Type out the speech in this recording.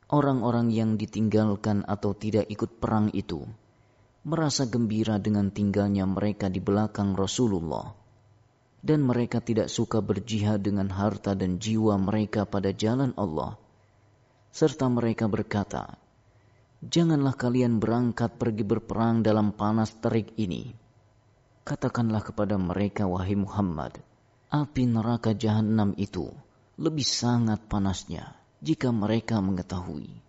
Orang-orang yang ditinggalkan atau tidak ikut perang itu merasa gembira dengan tinggalnya mereka di belakang Rasulullah, dan mereka tidak suka berjihad dengan harta dan jiwa mereka pada jalan Allah. Serta mereka berkata, "Janganlah kalian berangkat pergi berperang dalam panas terik ini." Katakanlah kepada mereka, wahai Muhammad, api neraka Jahannam itu lebih sangat panasnya jika mereka mengetahui.